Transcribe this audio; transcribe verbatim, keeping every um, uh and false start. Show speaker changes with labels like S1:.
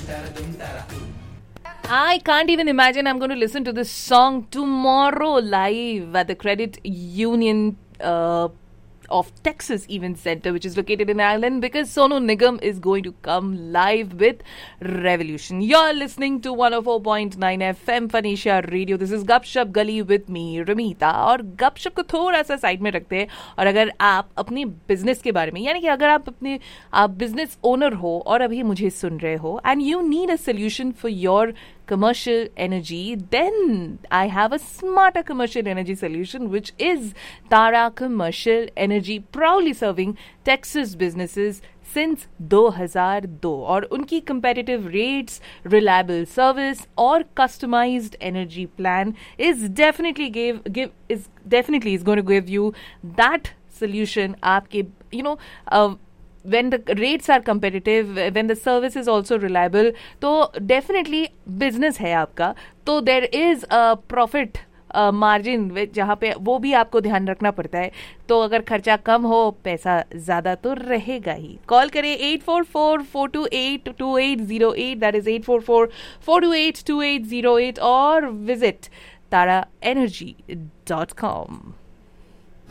S1: I can't even imagine I'm going to listen to this song tomorrow live at the Credit Union uh, of Texas Event Center, which is located in Ireland, because Sonu Nigam is going to come live with Revolution. You're listening to one oh four point nine F M Phanesia Radio. This is Gupshup Gali with me, Ramita. और गपशप को थोड़ा सा side में रखते हैं, और अगर आप अपने बिजनेस के बारे में, यानी कि अगर आप अपने आप बिजनेस ओनर हो और अभी मुझे सुन रहे हो, and you need a solution for your commercial energy, then I have a smarter commercial energy solution, which is Tara Commercial Energy, proudly serving Texas businesses since two thousand two. और उनकी competitive rates, reliable service और customized energy plan is definitely give give is definitely is going to give you that solution. आपके you know uh, when the rates are competitive, when the service is also reliable, तो definitely business है आपका, तो there is a profit margin uh, जहाँ पे वो भी आपको ध्यान रखना पड़ता है. तो अगर खर्चा कम हो, पैसा ज़्यादा तो रहेगा ही. कॉल करें eight four four four to eight to eight zero eight, that is eight four four four to eight to eight zero eight, और visit tara energy dot com.